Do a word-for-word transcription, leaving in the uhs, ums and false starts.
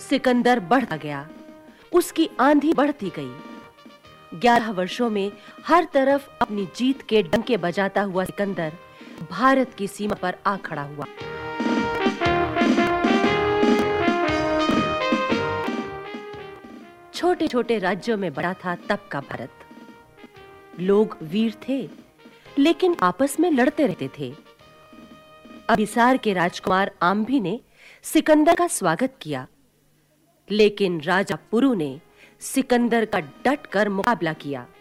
सिकंदर बढ़ता गया, उसकी आंधी बढ़ती गई। ग्यारह वर्षों में हर तरफ अपनी जीत के डंके बजाता हुआ सिकंदर भारत की सीमा पर आ खड़ा हुआ। छोटे-छोटे राज्यों में बड़ा था तब का भारत। लोग वीर थे, लेकिन आपस में लड़ते रहते थे। अभिसार के राजकुमार आम्भी ने सिकंदर का स्वागत किया, लेकिन राजा पुरु ने सिकंदर का डट कर मुकाबला किया।